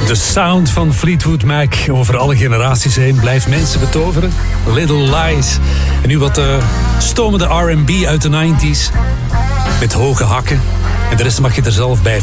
De sound van Fleetwood Mac over alle generaties heen blijft mensen betoveren. Little Lies. En nu wat stomende R&B uit de 90s. Met hoge hakken. En de rest mag je er zelf bij